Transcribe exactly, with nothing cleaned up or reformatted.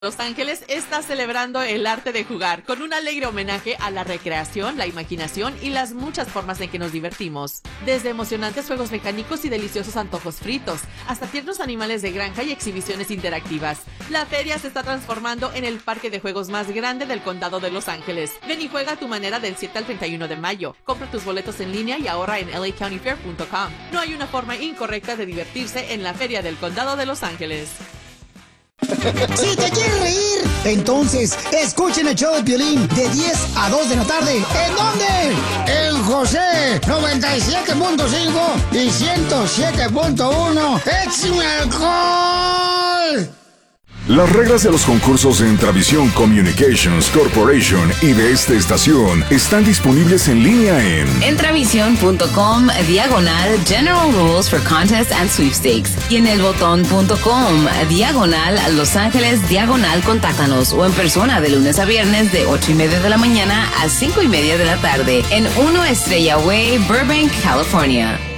Los Ángeles está celebrando el arte de jugar con un alegre homenaje a la recreación, la imaginación y las muchas formas en que nos divertimos. Desde emocionantes juegos mecánicos y deliciosos antojos fritos, hasta tiernos animales de granja y exhibiciones interactivas. La feria se está transformando en el parque de juegos más grande del condado de Los Ángeles. Ven y juega a tu manera del siete al treinta y uno de mayo. Compra tus boletos en línea y ahorra en L A County Fair punto com. No hay una forma incorrecta de divertirse en la feria del condado de Los Ángeles. Si te quieres reír, entonces escuchen el show de Piolín de diez a dos de la tarde. ¿En dónde? En José noventa y siete punto cinco y ciento siete punto uno. ¡Échame alcohol! Las reglas de los concursos de Entravisión Communications Corporation y de esta estación están disponibles en línea en Entravisión.com diagonal General Rules for Contests and Sweepstakes y en elbotón.com diagonal Los Ángeles diagonal Contáctanos o en persona de lunes a viernes de ocho y media de la mañana a cinco y media de la tarde en uno Estrella Way, Burbank, California.